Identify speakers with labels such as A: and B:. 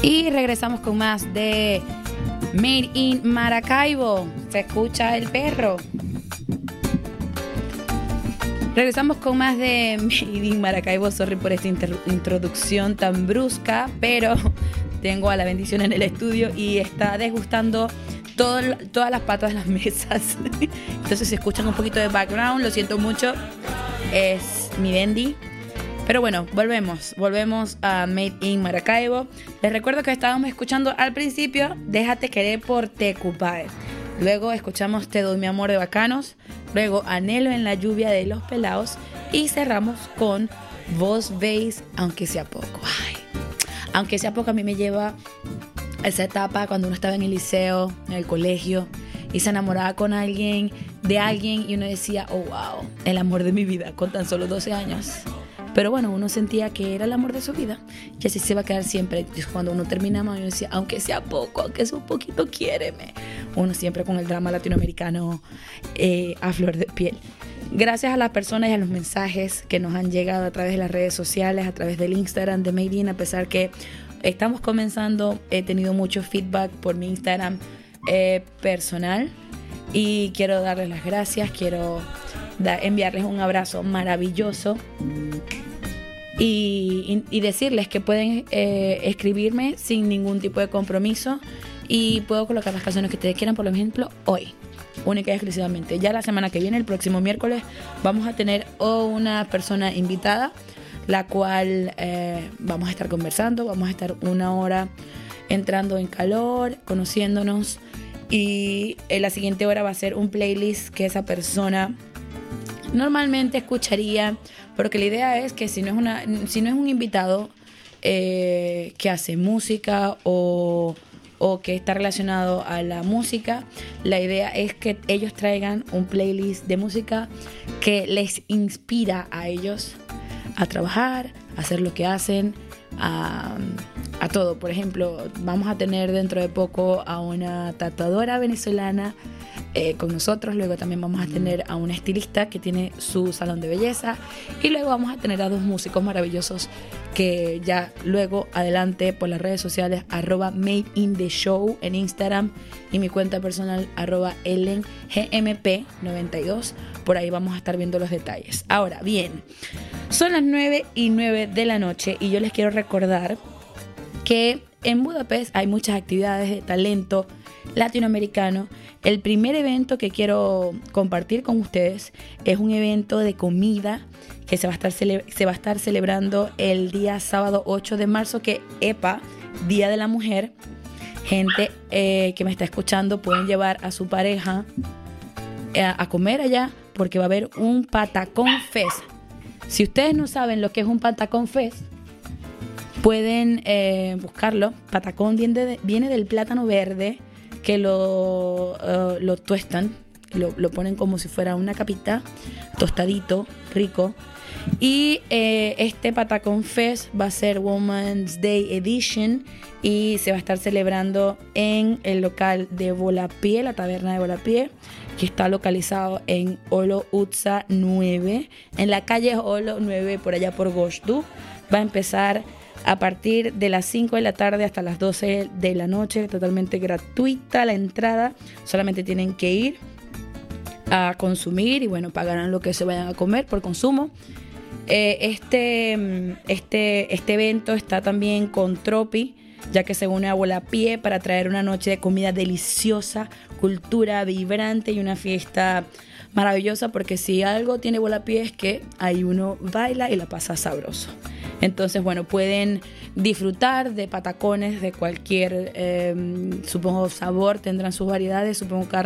A: Y regresamos con más de Made in Maracaibo. Se escucha el perro. Regresamos con más de Made in Maracaibo. Sorry por esta introducción tan brusca, pero tengo a la bendición en el estudio y está desgustando todas las patas de las mesas. Entonces si escuchan un poquito de background, lo siento mucho. Es mi Bendy. Pero bueno, volvemos a Made in Maracaibo. Les recuerdo que estábamos escuchando al principio Déjate querer por Tecupay. Luego escuchamos Te doy mi amor de Bacanos. Luego Anhelo en la lluvia de Los Pelaos. Y cerramos con Vos veis, aunque sea poco. Ay, aunque sea poco, a mí me lleva a esa etapa cuando uno estaba en el liceo, en el colegio, y se enamoraba con alguien, de alguien, y uno decía, oh wow, el amor de mi vida, con tan solo 12 años. Pero bueno, uno sentía que era el amor de su vida y así se va a quedar siempre. Y cuando uno terminaba, uno decía, aunque sea poco, aunque sea un poquito, quiéreme. Uno siempre con el drama latinoamericano a flor de piel. Gracias a las personas y a los mensajes que nos han llegado a través de las redes sociales, a través del Instagram de Made in, a pesar que estamos comenzando, he tenido mucho feedback por mi Instagram personal y quiero darles las gracias, quiero enviarles un abrazo maravilloso. Y decirles que pueden escribirme sin ningún tipo de compromiso y puedo colocar las canciones que ustedes quieran, por ejemplo, hoy, única y exclusivamente. Ya la semana que viene, el próximo miércoles, vamos a tener una persona invitada, la cual vamos a estar conversando, vamos a estar una hora entrando en calor, conociéndonos, y en la siguiente hora va a ser un playlist que esa persona normalmente escucharía, porque la idea es que si no es un invitado que hace música o que está relacionado a la música, la idea es que ellos traigan un playlist de música que les inspira a ellos a trabajar, a hacer lo que hacen, a todo. Por ejemplo, vamos a tener dentro de poco a una tatuadora venezolana con nosotros. Luego también vamos a tener a una estilista que tiene su salón de belleza, y luego vamos a tener a dos músicos maravillosos que ya luego adelante por las redes sociales @madeintheshow en Instagram y mi cuenta personal @ellengmp92, por ahí vamos a estar viendo los detalles. Ahora bien, son las 9:09 de la noche y yo les quiero recordar que en Budapest hay muchas actividades de talento latinoamericano. El primer evento que quiero compartir con ustedes es un evento de comida que se va a estar celebrando el día sábado 8 de marzo, que Día de la Mujer. Gente que me está escuchando, pueden llevar a su pareja a comer allá, porque va a haber un patacón fest. Si ustedes no saben lo que es un patacón fest, pueden buscarlo. Patacón viene del plátano verde, que lo tuestan, lo ponen como si fuera una capita, tostadito, rico. Y este Patacón Fest va a ser Women's Day Edition y se va a estar celebrando en el local de Volapié, la taberna de Volapié, que está localizado en Olo Utsa 9, en la calle Olo 9, por allá por Goshdu. Va a empezar a partir de las 5 de la tarde hasta las 12 de la noche, totalmente gratuita la entrada. Solamente tienen que ir a consumir y bueno, pagarán lo que se vayan a comer por consumo. Este evento está también con Tropi, ya que se une a Volapié para traer una noche de comida deliciosa, cultura vibrante y una fiesta maravillosa, porque si algo tiene Volapié es que ahí uno baila y la pasa sabroso. Entonces, bueno, pueden disfrutar de patacones de cualquier, supongo, sabor, tendrán sus variedades, supongo que